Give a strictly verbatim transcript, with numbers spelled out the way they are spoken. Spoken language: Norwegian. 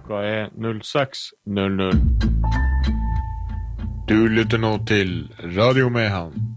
klokka er null seks null null. Du lytter nå til Radio Mehamn.